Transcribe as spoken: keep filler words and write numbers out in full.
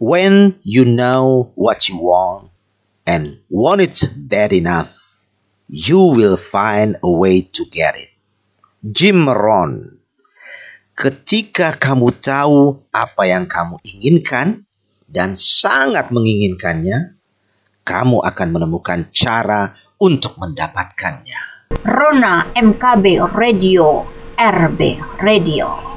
When you know what you want and want it bad enough, you will find a way to get it. Jim Rohn. Ketika kamu tahu apa yang kamu inginkan dan sangat menginginkannya, kamu akan menemukan cara untuk mendapatkannya. Rona M K B Radio, R B Radio.